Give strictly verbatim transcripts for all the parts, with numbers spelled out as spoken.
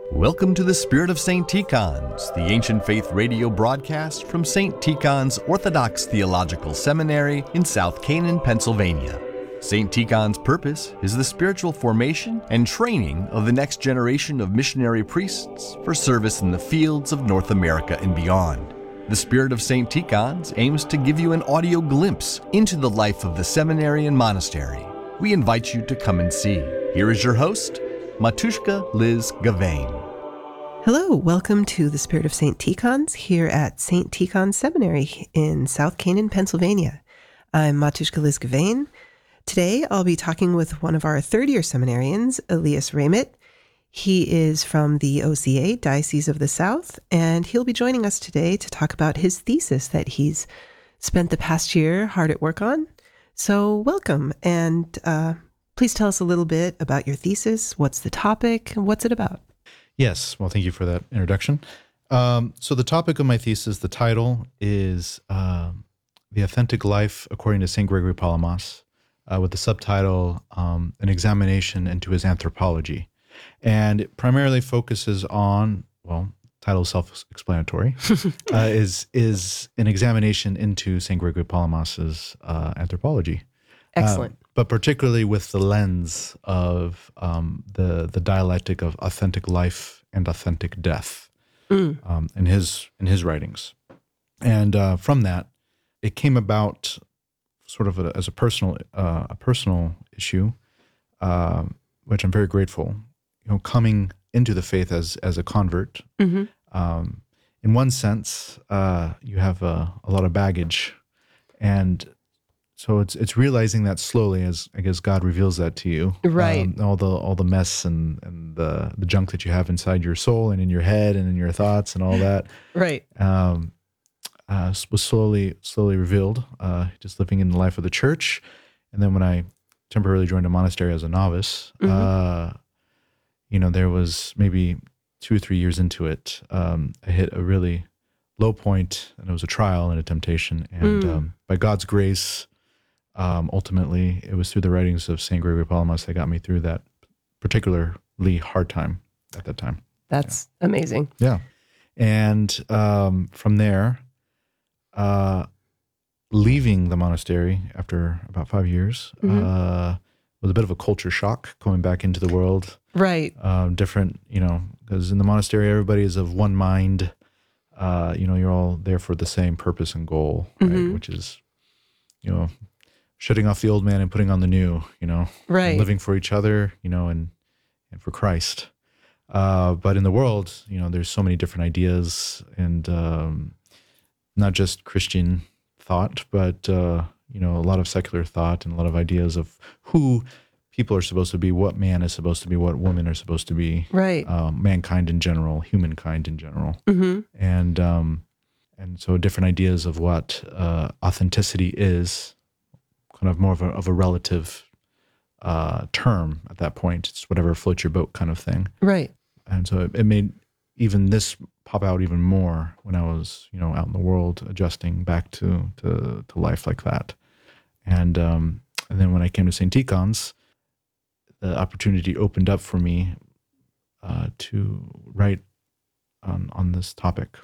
Welcome to the Spirit of Saint Tikhon's, the ancient faith radio broadcast from Saint Tikhon's Orthodox Theological Seminary in South Canaan, Pennsylvania. Saint Tikhon's purpose is the spiritual formation and training of the next generation of missionary priests for service in the fields of North America and beyond. The Spirit of Saint Tikhon's aims to give you an audio glimpse into the life of the seminary and monastery. We invite you to come and see. Here is your host, Matushka Liz Gavain. Hello, welcome to the Spirit of Saint Tikhon's here at Saint Tikhon Seminary in South Canaan, Pennsylvania. I'm Matushka Liz Gavain. Today I'll be talking with one of our third-year seminarians, Elias Ramit. He is from the O C A, Diocese of the South, and he'll be joining us today to talk about his thesis that he's spent the past year hard at work on. So welcome, and uh, please tell us a little bit about your thesis. What's the topic? What's it about? Yes, well, thank you for that introduction. Um, so the topic of my thesis, the title is uh, The Authentic Life According to Saint Gregory Palamas, uh, with the subtitle, um, An Examination into His Anthropology. And it primarily focuses on, well, title is self-explanatory, uh, is is an examination into Saint Gregory Palamas's uh, anthropology. Excellent. Uh, but particularly with the lens of um, the the dialectic of authentic life and authentic death mm. um, in his in his writings. And uh, from that, it came about sort of a, as a personal uh, a personal issue, uh, which I'm very grateful. You know, coming into the faith as as a convert, mm-hmm. um, in one sense, uh, you have a, a lot of baggage, and so it's it's realizing that slowly as I guess God reveals that to you, right? Um, all the all the mess and, and the the junk that you have inside your soul and in your head and in your thoughts and all that, right? Um, uh, was slowly slowly revealed, uh, just living in the life of the church, and then when I temporarily joined a monastery as a novice. Mm-hmm. Uh, You know, there was maybe two or three years into it, um, I hit a really low point, and it was a trial and a temptation. And mm. um, by God's grace, um, ultimately, it was through the writings of Saint Gregory Palamas that got me through that particularly hard time at that time. That's yeah. amazing. Yeah. And um, from there, uh, leaving the monastery after about five years, mm-hmm. uh, was a bit of a culture shock coming back into the world. Right. Um, different, you know, because in the monastery, everybody is of one mind. Uh, you know, you're all there for the same purpose and goal, right? Mm-hmm. Which is, you know, shutting off the old man and putting on the new, you know, right. living for each other, you know, and, and for Christ. Uh, but in the world, you know, there's so many different ideas and um, not just Christian thought, but, uh, you know, a lot of secular thought and a lot of ideas of who people are supposed to be, what man is supposed to be, what women are supposed to be, right? Um, mankind in general, humankind in general, mm-hmm. and um, and so different ideas of what uh, authenticity is, kind of more of a of a relative uh, term at that point. It's whatever floats your boat kind of thing, right? And so it, it made even this pop out even more when I was, you know, out in the world adjusting back to to, to life like that. And um, and then when I came to Saint Tikhon's, the opportunity opened up for me uh, to write on on this topic.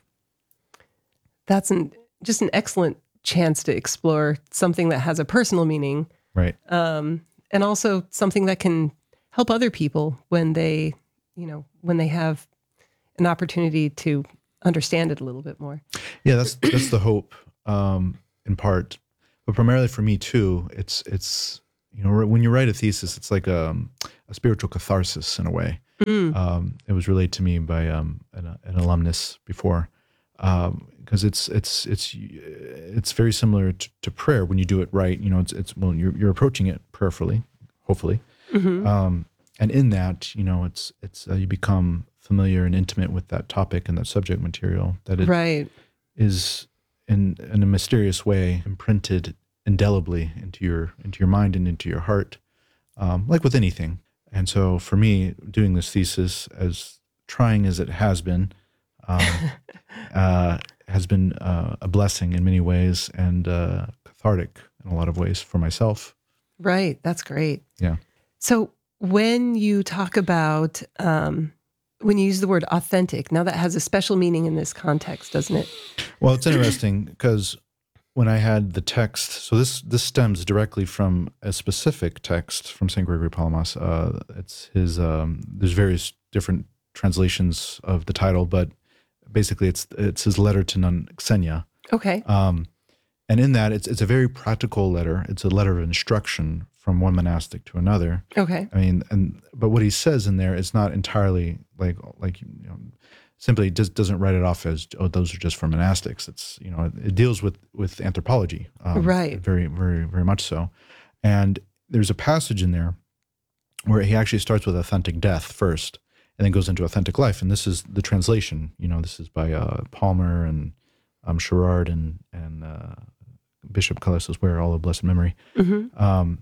That's an, just an excellent chance to explore something that has a personal meaning, right? Um, and also something that can help other people when they, you know, when they have an opportunity to understand it a little bit more. Yeah, that's that's the hope, um, in part, but primarily for me too. It's it's you know when you write a thesis, it's like a, a spiritual catharsis in a way. Mm. Um, it was relayed to me by um, an, an alumnus before, because um, it's it's it's it's very similar to, to prayer when you do it right. You know, it's it's well, you're you're approaching it prayerfully, hopefully, mm-hmm. um, and in that, you know, it's it's uh, you become familiar and intimate with that topic and that subject material that it right. is in in a mysterious way imprinted indelibly into your into your mind and into your heart, um, like with anything. And so for me, doing this thesis, as trying as it has been, um, uh, has been uh, a blessing in many ways and uh, cathartic in a lot of ways for myself. Right. That's great. Yeah. So when you talk about um, when you use the word authentic, now that has a special meaning in this context, doesn't it? Well, it's interesting because when I had the text, so this this stems directly from a specific text from Saint Gregory Palamas. Uh, it's his. Um, there's various different translations of the title, but basically it's it's his letter to Nun Xenia. Okay. Um, and in that, it's it's a very practical letter. It's a letter of instruction from one monastic to another. Okay. I mean, and but what he says in there is not entirely like like you know, simply just doesn't write it off as, oh, those are just for monastics. It's, you know, it deals with with anthropology, um, right? Very, very, very much so. And there's a passage in there where he actually starts with authentic death first, and then goes into authentic life. And this is the translation. You know, this is by uh, Palmer and um, Sherrard and and uh, Bishop Callistus Ware, all of blessed memory. Mm-hmm. Um,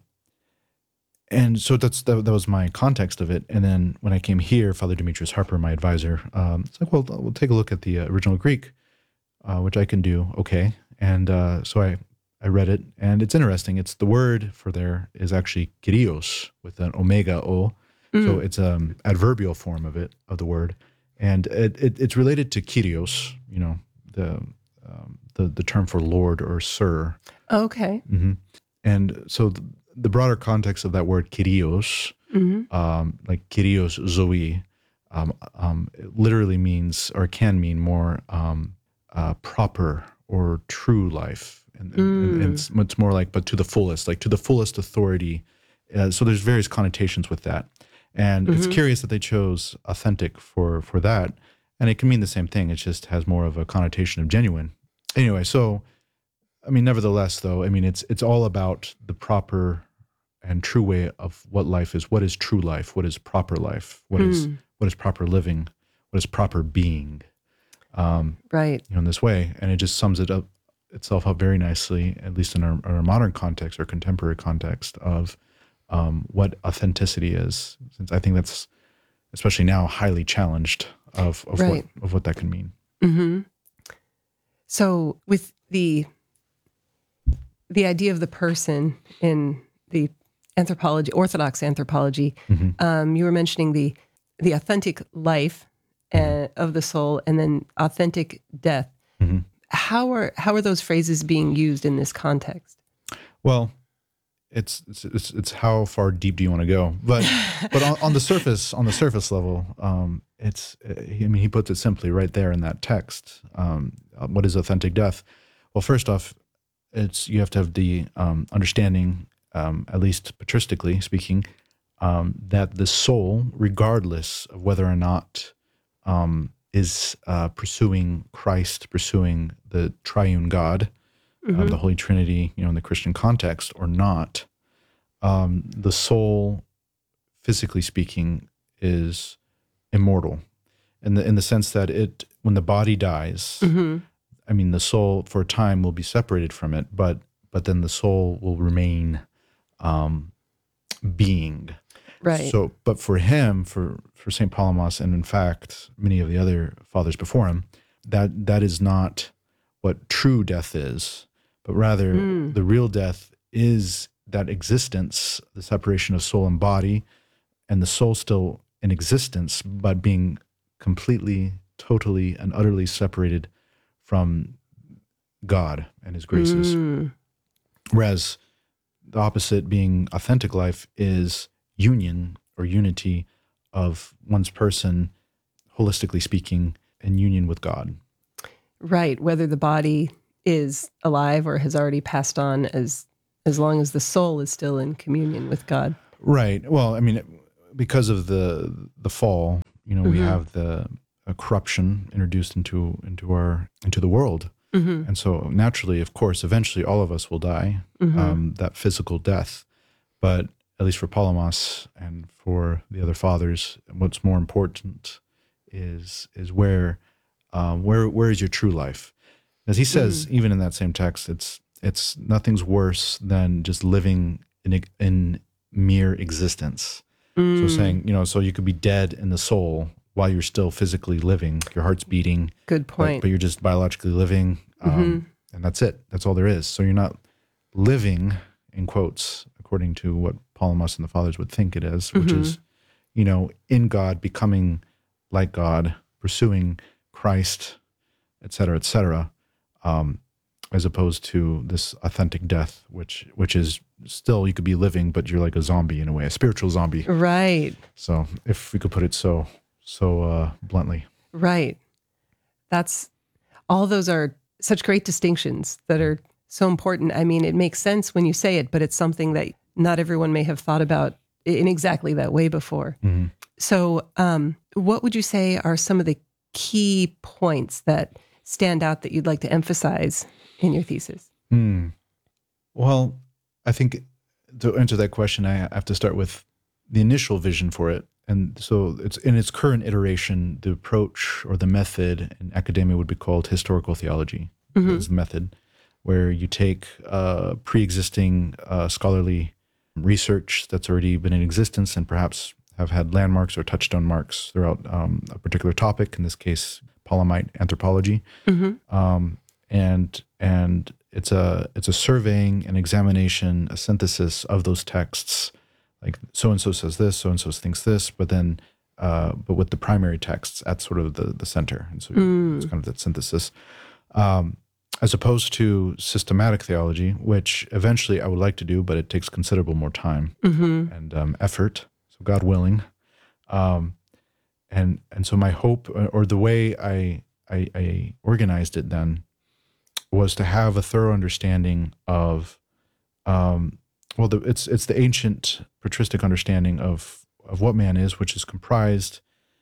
And so that's that, that was my context of it. And then when I came here, Father Demetrius Harper, my advisor, um, it's like, well, we'll take a look at the uh, original Greek, uh, which I can do okay. And uh, so I, I read it, and it's interesting. It's the word for there is actually Kyrios with an omega o. Mm. So it's an um, adverbial form of it, of the word. And it, it, it's related to Kyrios, you know, the, um, the, the term for Lord or Sir. Okay. Mm-hmm. And so the, the broader context of that word Kyrios, mm-hmm. um, like Kyrios Zoe, um, um, it literally means or can mean more um, uh, proper or true life. And, mm. and, and it's, it's more like, but to the fullest, like to the fullest authority. Uh, so there's various connotations with that. And mm-hmm. it's curious that they chose authentic for, for that. And it can mean the same thing. It just has more of a connotation of genuine. Anyway, so... I mean, nevertheless, though, I mean, it's it's all about the proper and true way of what life is. What is true life? What is proper life? What mm. is what is proper living? What is proper being? Um, right. You know, in this way, and it just sums it up itself up very nicely, at least in our, our modern context or contemporary context of um, what authenticity is. Since I think that's, especially now, highly challenged of of right. what of what that can mean. Mm-hmm. So with the the idea of the person in the anthropology, Orthodox anthropology, mm-hmm. um, you were mentioning the the authentic life uh, of the soul, and then authentic death. Mm-hmm. How are how are those phrases being used in this context? Well, it's it's it's, it's how far deep do you want to go? But but on, on the surface, on the surface level, um, it's I mean he puts it simply right there in that text. Um, what is authentic death? Well, first off, it's you have to have the um, understanding, um, at least patristically speaking, um, that the soul, regardless of whether or not um, is uh, pursuing Christ, pursuing the triune God, mm-hmm. um, the Holy Trinity, you know, in the Christian context, or not, um, the soul, physically speaking, is immortal, in the in the sense that it, when the body dies. Mm-hmm. I mean, the soul for a time will be separated from it, but but then the soul will remain um, being. Right. So, but for him, for for Saint Palamas, and in fact many of the other fathers before him, that that is not what true death is, but rather mm. the real death is that existence, the separation of soul and body, and the soul still in existence, but being completely, totally, and utterly separated from God and his graces. Mm. Whereas the opposite, being authentic life, is union or unity of one's person, holistically speaking, in union with God. Right. Whether the body is alive or has already passed on, as as long as the soul is still in communion with God. Right. Well, I mean, because of the the fall, you know, mm-hmm. we have the a corruption introduced into into our into the world, mm-hmm. and so naturally, of course, eventually, all of us will die, mm-hmm. um, that physical death. But at least for Palamas and for the other fathers, what's more important is is where um, where where is your true life? As he says, mm-hmm. even in that same text, it's it's nothing's worse than just living in in mere existence. Mm. So saying, you know, so you could be dead in the soul while you're still physically living, your heart's beating. Good point. But, but you're just biologically living, um, mm-hmm. and that's it. That's all there is. So you're not living, in quotes, according to what Palamas and the fathers would think it is, which mm-hmm. is, you know, in God, becoming like God, pursuing Christ, et cetera, et cetera, um, as opposed to this authentic death, which which is still, you could be living, but you're like a zombie in a way, a spiritual zombie. Right. So if we could put it so so uh, bluntly. Right. That's, all those are such great distinctions that are so important. I mean, it makes sense when you say it, but it's something that not everyone may have thought about in exactly that way before. Mm-hmm. So um, what would you say are some of the key points that stand out that you'd like to emphasize in your thesis? Mm. Well, I think to answer that question, I have to start with the initial vision for it. And so it's in its current iteration, the approach or the method in academia would be called historical theology. Mm-hmm. Is the method where you take uh, pre-existing uh, scholarly research that's already been in existence and perhaps have had landmarks or touchstone marks throughout um, a particular topic, in this case, Paulamite anthropology. Mm-hmm. Um, and and it's a it's a surveying, an examination, a synthesis of those texts. Like so-and-so says this, so-and-so thinks this, but then, uh, but with the primary texts at sort of the, the center. And so mm. it's kind of that synthesis. Um, as opposed to systematic theology, which eventually I would like to do, but it takes considerable more time mm-hmm. and um, effort, so God willing. Um, and and so my hope, or the way I, I, I organized it then, was to have a thorough understanding of um, Well, the, it's it's the ancient patristic understanding of of what man is, which is comprised,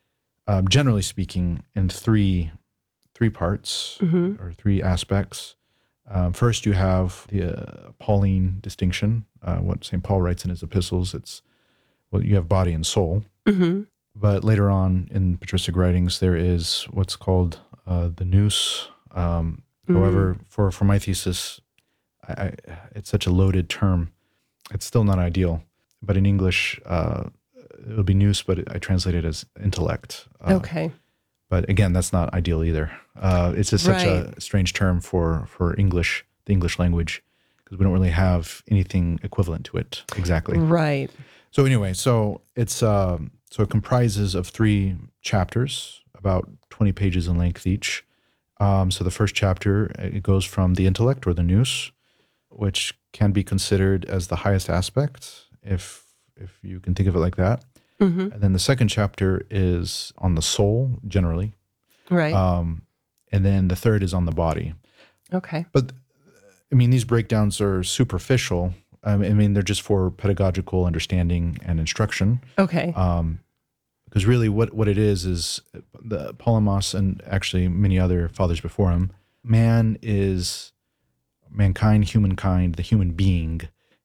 um, generally speaking, in three three parts mm-hmm. or three aspects. Um, first, you have the uh, Pauline distinction, uh, what Saint Paul writes in his epistles. It's well, you have body and soul. Mm-hmm. But later on in patristic writings, there is what's called uh, the nous. Um, mm-hmm. However, for for my thesis, I, I, it's such a loaded term. It's still not ideal, but in English, uh, it'll be nous, but I translate it as intellect. Uh, okay. But again, that's not ideal either. Uh, it's just such right. a strange term for, for English, the English language, because we don't really have anything equivalent to it exactly. Right. So anyway, so it's um, so it comprises of three chapters, about twenty pages in length each. Um, so the first chapter, it goes from the intellect or the nous, which can be considered as the highest aspect, if if you can think of it like that. Mm-hmm. And then the second chapter is on the soul, generally. Right. Um, and then the third is on the body. Okay. But, I mean, these breakdowns are superficial. I mean, they're just for pedagogical understanding and instruction. Okay. Um, because really what, what it is is the Polemos and actually many other fathers before him, man is... mankind, humankind, the human being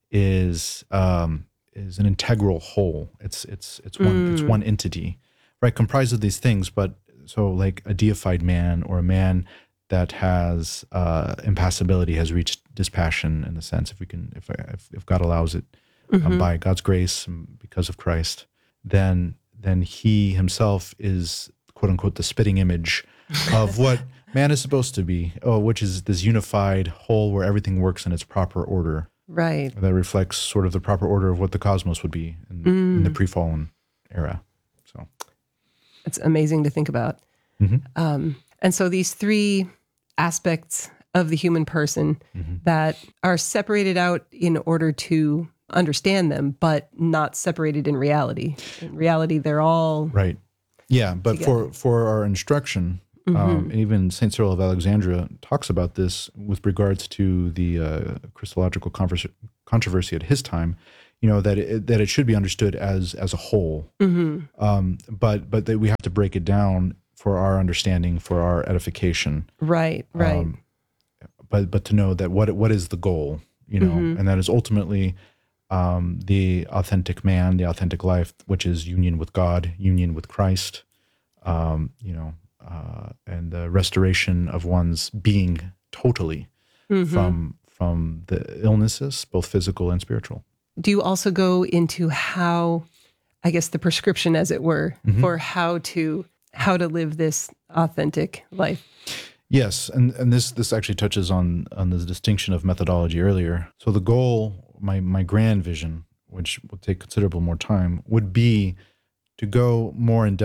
is um, is an integral whole. It's it's it's one mm. it's one entity, right? Comprised of these things, but so like a deified man or a man that has uh, impassibility has reached dispassion in a sense, if we can, if if, if God allows it, mm-hmm. um, by God's grace and because of Christ, then then he himself is quote unquote the spitting image of what man is supposed to be, oh, which is this unified whole where everything works in its proper order. Right. That reflects sort of the proper order of what the cosmos would be in, mm. in the pre-fallen era. So it's amazing to think about. Mm-hmm. Um, and so these three aspects of the human person mm-hmm. that are separated out in order to understand them, but not separated in reality. In reality, they're all right. Yeah, but together. for for our instruction. Mm-hmm. Um, and even Saint Cyril of Alexandria talks about this with regards to the uh, Christological converse, controversy at his time. You know that it, that it should be understood as as a whole, mm-hmm. um, but but that we have to break it down for our understanding, for our edification. Right, right. Um, but but to know that what what is the goal, you know, mm-hmm. and that is ultimately um, the authentic man, the authentic life, which is union with God, union with Christ. Um, you know. Uh, and the restoration of one's being totally mm-hmm. from from the illnesses, both physical and spiritual. Do you also go into how, I guess, the prescription, as it were, mm-hmm. for how to how to live this authentic life? Yes, and and this this actually touches on on the distinction of methodology earlier. So the goal, my my grand vision, which will take considerable more time, would be to go more in depth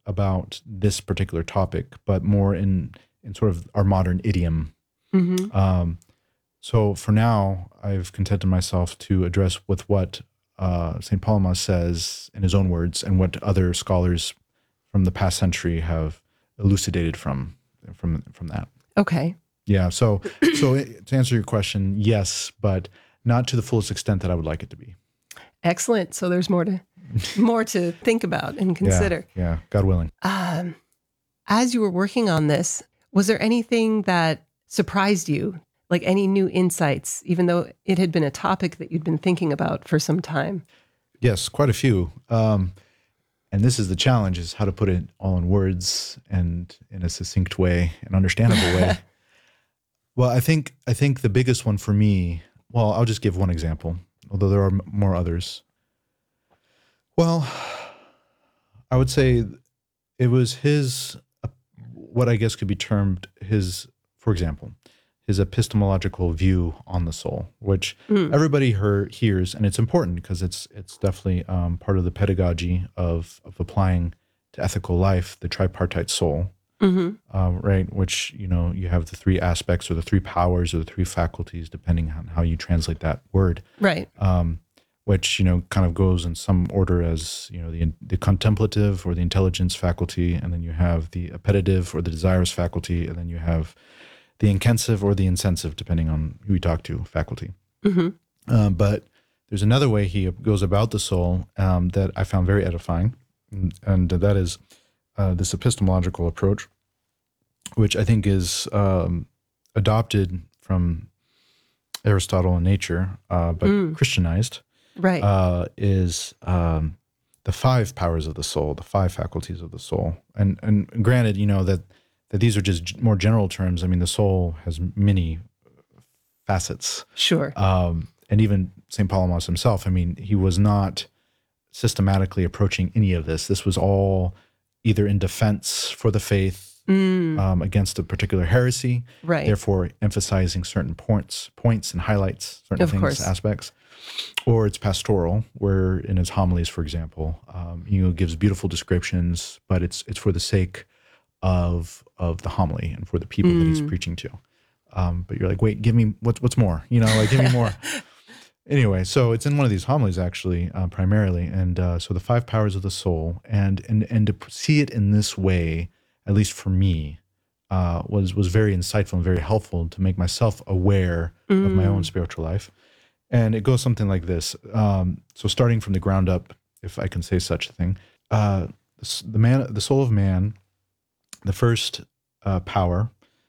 about this particular topic, but more in in sort of our modern idiom. Mm-hmm. Um, so for now, I've contented myself to address with what uh, Saint Palamas says in his own words, and what other scholars from the past century have elucidated from from from that. Okay. Yeah. So so to answer your question, yes, but not to the fullest extent that I would like it to be. Excellent. So there's more to more to think about and consider. Yeah, yeah, God willing. Um, as you were working on this, was there anything that surprised you, like any new insights, even though it had been a topic that you'd been thinking about for some time? Yes, quite a few. Um, and this is the challenge, is how to put it all in words and in a succinct way, an understandable way. Well, I think I think the biggest one for me, well, I'll just give one example, although there are m- more others. Well, I would say it was his, uh, what I guess could be termed his, for example, his epistemological view on the soul, which Mm. everybody hear, hears, and it's important because it's it's definitely um, part of the pedagogy of of applying to ethical life the tripartite soul, Mm-hmm. um, right? Which, you know, you have the three aspects or the three powers or the three faculties, depending on how you translate that word. Right. Um, which, you know, kind of goes in some order as, you know, the the contemplative or the intelligence faculty, and then you have the appetitive or the desirous faculty, and then you have the intensive or the insensitive, depending on who you talk to, faculty. Mm-hmm. Um, but there's another way he goes about the soul um, that I found very edifying, and, and that is uh, this epistemological approach, which I think is um, adopted from Aristotle and nature, uh, but Mm. Christianized. Right. Uh, is um, the five powers of the soul, the five faculties of the soul. And and granted, you know, that, that these are just g- more general terms. I mean, the soul has many facets. Sure. Um, and even Saint Palamas himself, I mean, he was not systematically approaching any of this. This was all either in defense for the faith, Mm. um, against a particular heresy, Right. therefore emphasizing certain points, points and highlights, certain Of things, course. aspects. Or it's pastoral, where in his homilies, for example, um, you know, gives beautiful descriptions, but it's it's for the sake of of the homily and for the people that he's Mm. preaching to. Um, but you're like, wait, give me what's what's more? You know, like give me more. Anyway, so it's in one of these homilies actually, uh, primarily, and uh, so the five powers of the soul, and and and to see it in this way, at least for me, uh, was was very insightful and very helpful to make myself aware of my own Mm. spiritual life. And it goes something like this. Um, so starting from the ground up, if I can say such a thing, uh, the, s- the man, the soul of man, the first uh, power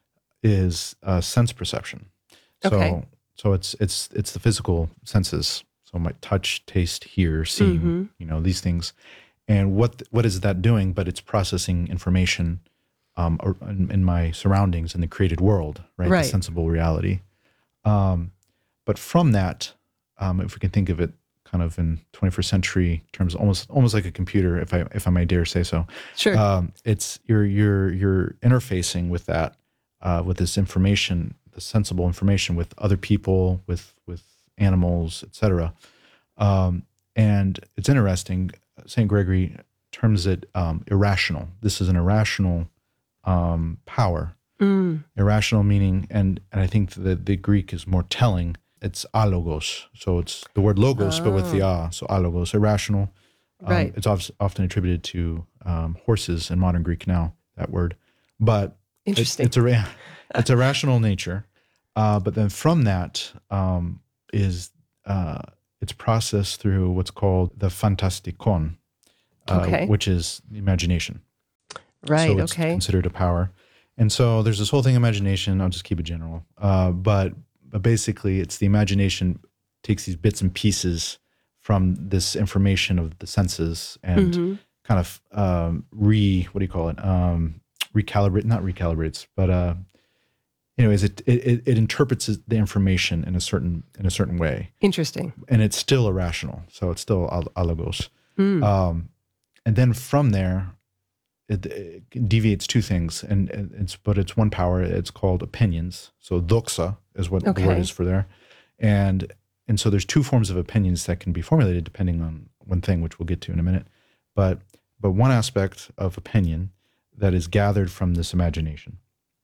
is uh, sense perception. So, Okay. so it's it's it's the physical senses. So my touch, taste, hear, seeing, Mhm. you know, these things. And what what is that doing? But it's processing information um, or in, in my surroundings in the created world, right? Right. The sensible reality. Um, but from that, um, if we can think of it kind of in twenty-first century terms, almost almost like a computer, if I if I may dare say so. Sure. Um, it's you're you're you're interfacing with that, uh, with this information, the sensible information, with other people, with with animals, et cetera. Um, and it's interesting. Saint Gregory terms it um, irrational. This is an irrational um, power. Mm. Irrational meaning, and and I think that the Greek is more telling. It's alogos, so it's the word logos, but with the ah, so alogos, irrational. Um, Right. It's of, often attributed to um, horses in modern Greek now, that word, but it- Interesting. it's a ra- it's a rational nature. Uh, but then from that um, is uh, it's processed through what's called the fantastikon, uh, Okay. which is the imagination. Right. So it's Okay. considered a power. And so there's this whole thing, imagination. I'll just keep it general. Uh, but, but basically, it's the imagination takes these bits and pieces from this information of the senses and Mhm. kind of um, re, what do you call it? Um, recalibrate, not recalibrates, but uh, anyways, it, it it interprets the information in a certain in a certain way, Interesting. and it's still irrational. So it's still al- alogos. Mm. Um, and then from there, it, it deviates two things, and and it's but it's one power. It's called opinions. So doxa is what the word Okay. is for there, and and so there's two forms of opinions that can be formulated depending on one thing, which we'll get to in a minute. But but one aspect of opinion that is gathered from this imagination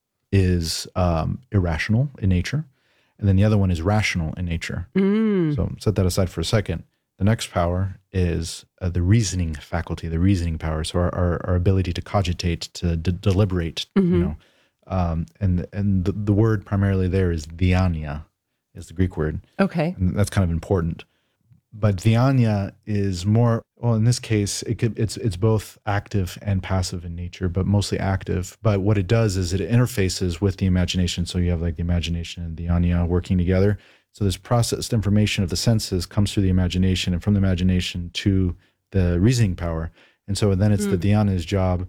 is um, irrational in nature, and then the other one is rational in nature. Mm. So set that aside for a second. The next power is uh, the reasoning faculty, the reasoning power. So our, our, our ability to cogitate, to d- deliberate, Mm-hmm. you know, um, and and the, the word primarily there is diania, is the Greek word, Okay. and that's kind of important. But diania is more, well, in this case, it could, it's it's both active and passive in nature, but mostly active. But what it does is it interfaces with the imagination. So you have like the imagination and diania working together. So this processed information of the senses comes through the imagination, and from the imagination to the reasoning power. And so then it's Mm. the diana's job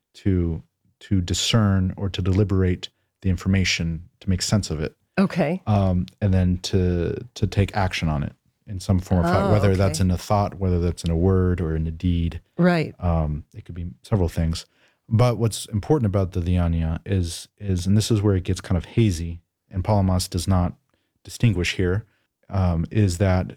to to discern or to deliberate the information, to make sense of it, Okay. um, and then to to take action on it in some form or Oh, fashion, whether okay. that's in a thought, whether that's in a word or in a deed. Right. Um, it could be several things. But what's important about the diania is, is, and this is where it gets kind of hazy, and Palamas does not distinguish here, um, is that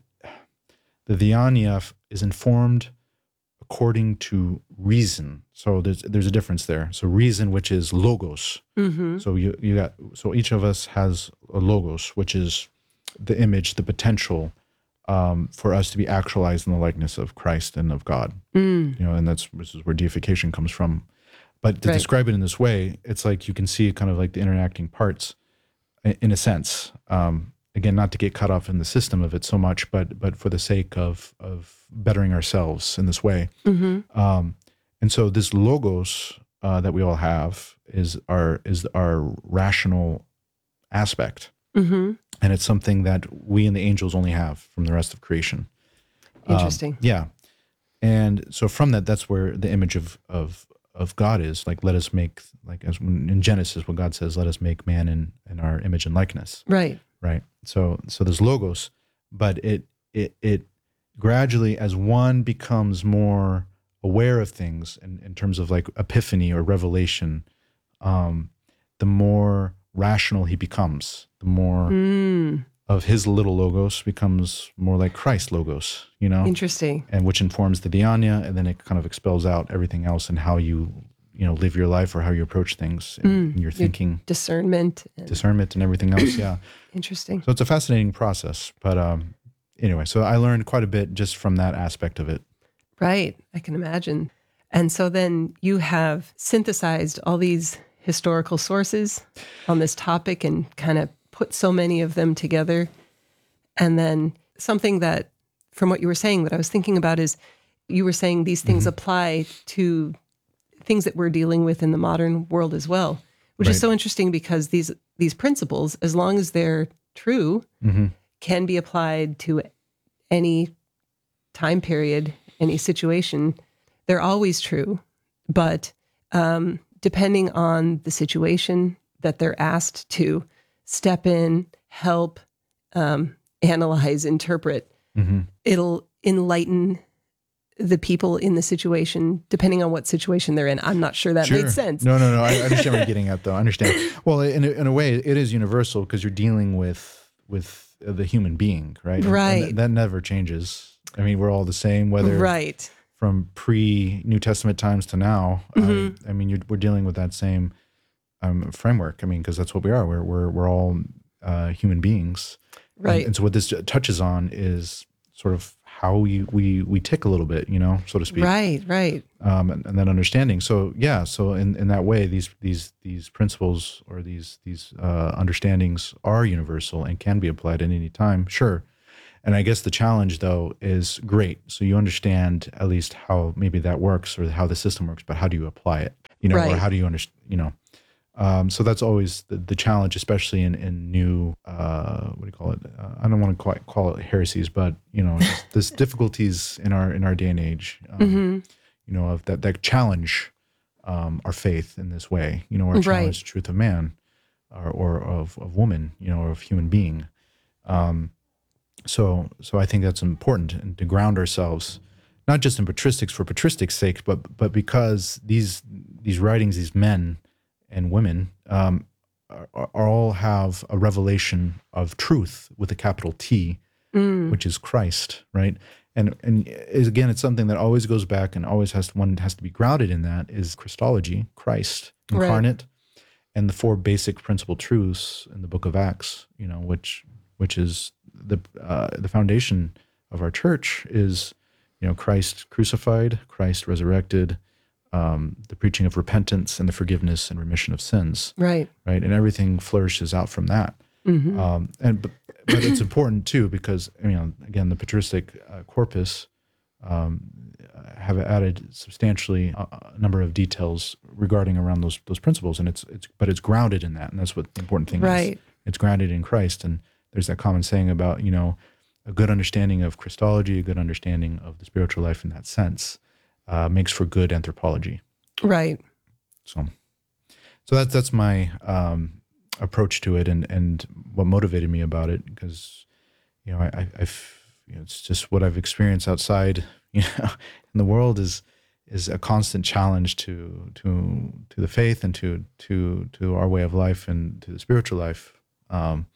the diania is informed according to reason. So there's there's a difference there. So reason, which is logos. Mm-hmm. So you you got so each of us has a logos, which is the image, the potential um, for us to be actualized in the likeness of Christ and of God. Mm. You know, and that's this is where deification comes from. But to Right. describe it in this way, it's like you can see kind of like the interacting parts, i- in a sense. Um, again, not to get caught off in the system of it so much, but but for the sake of of bettering ourselves in this way. Mm-hmm. Um, and so this logos uh, that we all have is our is our rational aspect, Mm-hmm. and it's something that we and the angels only have from the rest of creation. Um, Interesting. yeah, and so from that, that's where the image of of of God is. Like, let us make, like as when, in Genesis, when God says, "Let us make man in in our image and likeness." Right. Right. So so there's logos, but it it it gradually, as one becomes more aware of things in, in terms of like epiphany or revelation, um, the more rational he becomes, the more Mm. of his little logos becomes more like Christ logos, you know, Interesting. and which informs the diania, and then it kind of expels out everything else and how you, you know, live your life or how you approach things in, Mm. in your thinking, Discernment. And discernment and everything else. Yeah. interesting. So it's a fascinating process, but um, anyway, so I learned quite a bit just from that aspect of it. Right. I can imagine. And so then you have synthesized all these historical sources on this topic and kind of put so many of them together. And then something that, from what you were saying, that I was thinking about is you were saying these things Mm-hmm. apply to things that we're dealing with in the modern world as well, which is Right. so interesting because these these principles, as long as they're true, Mm-hmm. can be applied to any time period, any situation. They're always true, but um, depending on the situation that they're asked to step in, help, um, analyze, interpret, Mm-hmm. it'll enlighten the people in the situation, depending on what situation they're in. I'm not sure that made sense. No, no, no. I understand what you're getting at, though. I understand. Well, in a, in a way, it is universal because you're dealing with with the human being, right? And- and Right. that, that never changes. I mean, we're all the same, whether Right. from pre New Testament times to now. Mm-hmm. Um, I mean, you're, we're dealing with that same um, framework. I mean, because that's what we are. We're we're we're all uh, human beings. Right. And, and so what this touches on is sort of how we, we, we tick a little bit, you know, so to speak. Right. Right. Um, and, and then understanding. So yeah, so in, in that way, these these these principles or these these uh, understandings are universal and can be applied at any time. Sure. And I guess the challenge though is great. So you understand at least how maybe that works or how the system works, but how do you apply it? You know, or Right. how do you understand? You know. Um, so that's always the, the challenge, especially in, in new, uh, what do you call it? Uh, I don't want to quite call it heresies, but you know, just, there's difficulties in our in our day and age. Um, Mm-hmm. You know, of that that challenge um, our faith in this way. You know, or Right. challenge the truth of man, or, or of of woman. You know, or of human being. Um, so so I think that's important, and to ground ourselves, not just in patristics for patristics' sake, but but because these these writings, these men and women, um, are, are all have a revelation of truth with a capital T, Mm. which is Christ, right? and and is, again, it's something that always goes back and always has to, one has to be grounded in that is Christology, Christ incarnate, right. And the four basic principal truths in the Book of Acts. You know, which which is the uh, the foundation of our church is, you know, Christ crucified, Christ resurrected, um, the preaching of repentance and the forgiveness and remission of sins. Right. Right. And everything flourishes out from that. Mm-hmm. Um, and but, but it's important too because, you know, again, the patristic uh, corpus um, have added substantially a, a number of details regarding around those those principles, and it's it's but it's grounded in that, and that's what the important thing right. is. It's grounded in Christ, and there's that common saying about, you know, a good understanding of Christology, a good understanding of the spiritual life in that sense, uh, makes for good anthropology. Right. So, so that's that's my um, approach to it, and and what motivated me about it, because, you know, I, I I've, you know, it's just what I've experienced outside, you know, in the world is is a constant challenge to to to the faith and to to to our way of life and to the spiritual life, um,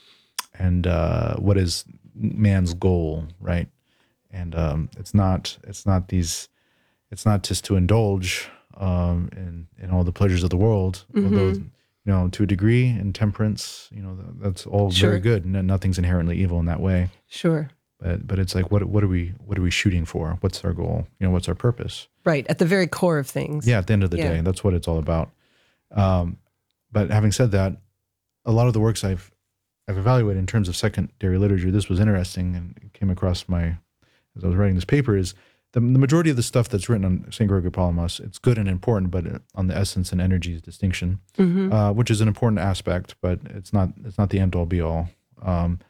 and uh, what is man's goal, right? And um, it's not it's not these it's not just to indulge um, in in all the pleasures of the world, mm-hmm. although, you know, to a degree, in temperance, you know, that's all sure. very good. No, nothing's inherently evil in that way. Sure. But but it's like, what what are we what are we shooting for? What's our goal? You know, what's our purpose? Right, at the very core of things. Yeah, at the end of the yeah. day, that's what it's all about. Um, but having said that, a lot of the works I've I've evaluated in terms of secondary literature, this was interesting, and it came across my as I was writing this paper, is the, the majority of the stuff that's written on Saint Gregory Palamas, it's good and important, but on the essence and energies distinction, mm-hmm. uh, which is an important aspect, but it's not it's not the end all be all. Um,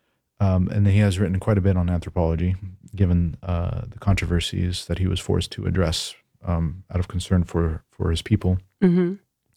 Um, and he has written quite a bit on anthropology, given uh, the controversies that he was forced to address um, out of concern for, for his people. Mm-hmm.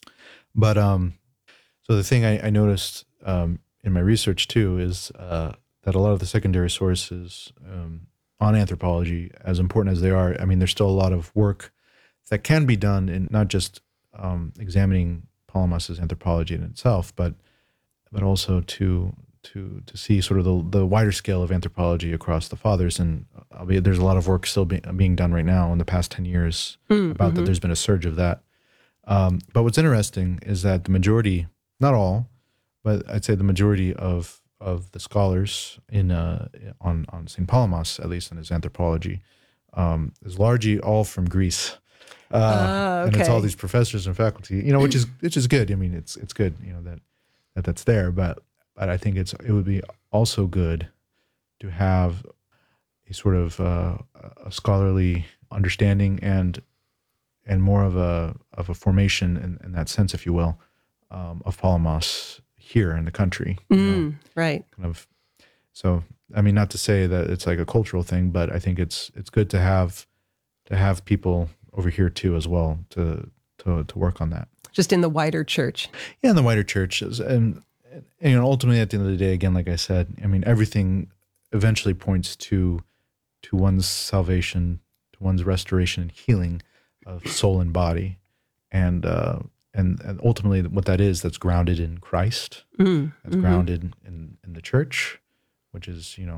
But um, so the thing I, I noticed um, in my research too is uh, that a lot of the secondary sources um, on anthropology, as important as they are, I mean, there's still a lot of work that can be done in not just um, examining Palamas' anthropology in itself, but but also to to to see sort of the the wider scale of anthropology across the fathers. And albeit there's a lot of work still be, being done right now in the past ten years mm, about mm-hmm. that. There's been a surge of that. Um, but what's interesting is that the majority, not all, but I'd say the majority of of the scholars in uh, on on Saint Palamas, at least in his anthropology, um, is largely all from Greece. Uh, uh, okay. And it's all these professors and faculty, you know, which is which is good. I mean, it's it's good, you know, that that that's there, but. But I think it's it would be also good to have a sort of uh, a scholarly understanding and and more of a of a formation in, in that sense, if you will, um, of Palamas here in the country. Mm, you know, right. Kind of. So I mean, not to say that it's like a cultural thing, but I think it's it's good to have to have people over here too as well to to to work on that. Just in the wider church. Yeah, in the wider churches. And And, you know, ultimately, at the end of the day, again, like I said, I mean, everything eventually points to to one's salvation, to one's restoration and healing of soul and body, and uh, and, and ultimately, what that is, that's grounded in Christ, mm, that's mm-hmm. grounded in in the church, which is, you know,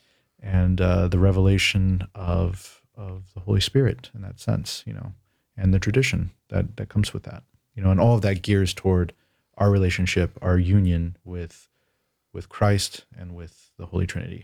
and uh, the revelation of of the Holy Spirit in that sense, you know, and the tradition that that comes with that, you know, and all of that gears toward our relationship, our union with with Christ and with the Holy Trinity.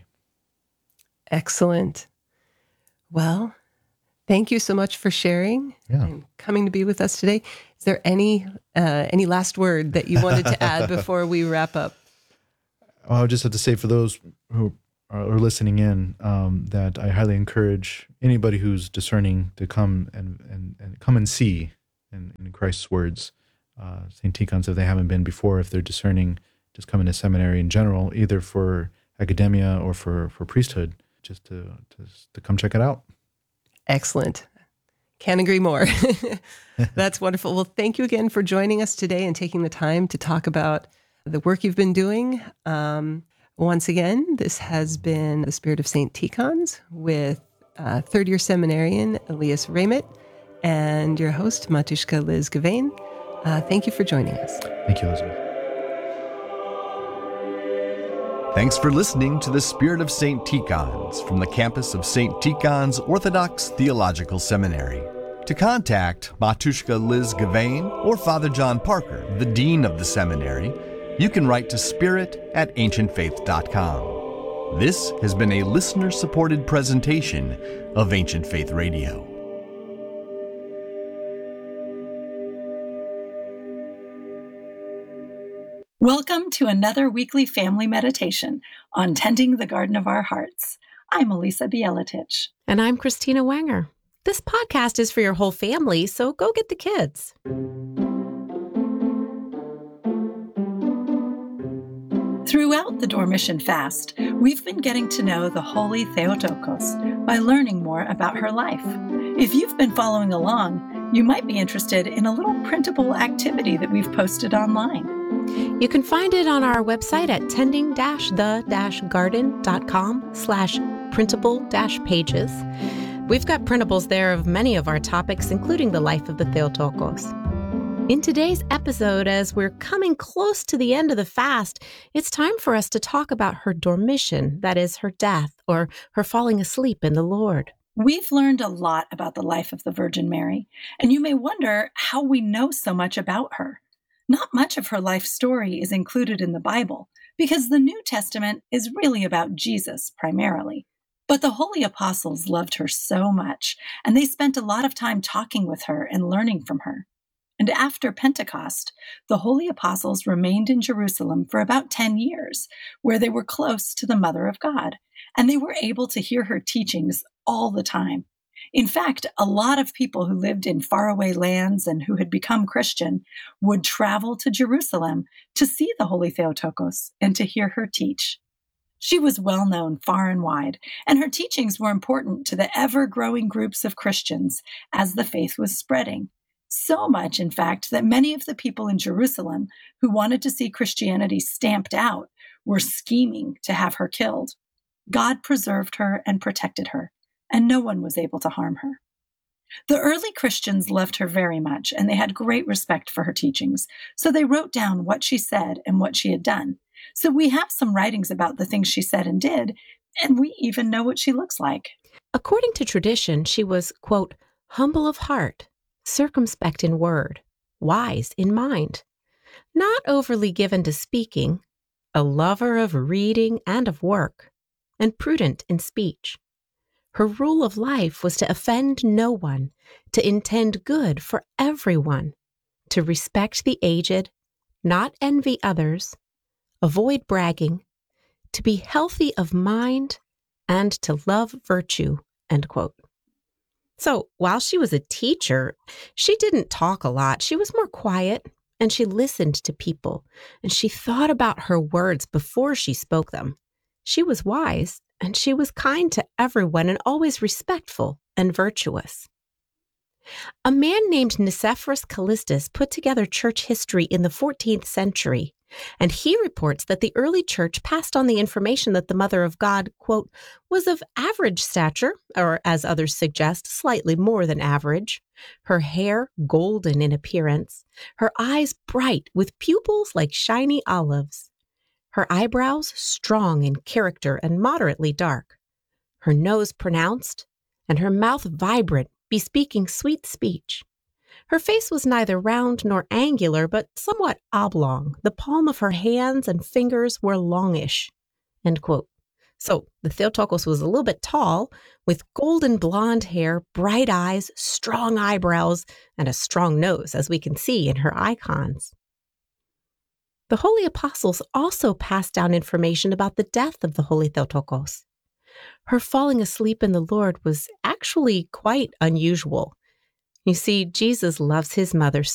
Excellent. Well, thank you so much for sharing yeah. and coming to be with us today. Is there any uh, any last word that you wanted to add before we wrap up? Well, I would just have to say for those who are listening in um, that I highly encourage anybody who's discerning to come and, and, and come and see in, in Christ's words. Uh, Saint Tikhon's, if they haven't been before, if they're discerning, just come into seminary in general, either for academia or for, for priesthood, just to, to to come check it out. Excellent. Can't agree more. That's wonderful. Well, thank you again for joining us today and taking the time to talk about the work you've been doing. Um, once again, this has been The Spirit of Saint Tikhon's with uh, third-year seminarian Elias Ramit and your host, Matushka Liz Gavain. Uh, thank you for joining us. Thank you, Elizabeth. Thanks for listening to the Spirit of Saint Tikhon's from the campus of Saint Tikhon's Orthodox Theological Seminary. To contact Matushka Liz Gavain or Father John Parker, the Dean of the Seminary, you can write to spirit at ancient faith dot com. This has been a listener-supported presentation of Ancient Faith Radio. Welcome to another weekly family meditation on tending the garden of our hearts. I'm Elisa Bieletich. And I'm Christina Wenger. This podcast is for your whole family, so go get the kids. Throughout the Dormition fast, we've been getting to know the Holy Theotokos by learning more about her life. If you've been following along, you might be interested in a little printable activity that we've posted online. You can find it on our website at tending the garden dot com slash printable pages. We've got printables there of many of our topics, including the life of the Theotokos. In today's episode, as we're coming close to the end of the fast, it's time for us to talk about her dormition, that is, her death, or her falling asleep in the Lord. We've learned a lot about the life of the Virgin Mary, and you may wonder how we know so much about her. Not much of her life story is included in the Bible, because the New Testament is really about Jesus primarily. But the Holy Apostles loved her so much, and they spent a lot of time talking with her and learning from her. And after Pentecost, the Holy Apostles remained in Jerusalem for about ten years, where they were close to the Mother of God, and they were able to hear her teachings all the time. In fact, a lot of people who lived in faraway lands and who had become Christian would travel to Jerusalem to see the Holy Theotokos and to hear her teach. She was well known far and wide, and her teachings were important to the ever-growing groups of Christians as the faith was spreading. So much, in fact, that many of the people in Jerusalem who wanted to see Christianity stamped out were scheming to have her killed. God preserved her and protected her, and no one was able to harm her. The early Christians loved her very much, and they had great respect for her teachings, so they wrote down what she said and what she had done. So we have some writings about the things she said and did, and we even know what she looks like. According to tradition, she was, quote, humble of heart, circumspect in word, wise in mind, not overly given to speaking, a lover of reading and of work, and prudent in speech. Her rule of life was to offend no one, to intend good for everyone, to respect the aged, not envy others, avoid bragging, to be healthy of mind, and to love virtue, end quote. So while she was a teacher, she didn't talk a lot. She was more quiet, and she listened to people, and she thought about her words before she spoke them. She was wise, and she was kind to everyone and always respectful and virtuous. A man named Nicephorus Callistus put together church history in the fourteenth century, and he reports that the early church passed on the information that the Mother of God, quote, was of average stature, or as others suggest, slightly more than average, her hair golden in appearance, her eyes bright with pupils like shiny olives, her eyebrows strong in character and moderately dark, her nose pronounced, and her mouth vibrant, bespeaking sweet speech. Her face was neither round nor angular, but somewhat oblong. The palm of her hands and fingers were longish, end quote. So the Theotokos was a little bit tall, with golden blonde hair, bright eyes, strong eyebrows, and a strong nose, as we can see in her icons. The Holy Apostles also passed down information about the death of the Holy Theotokos. Her falling asleep in the Lord was actually quite unusual. You see, Jesus loves his mother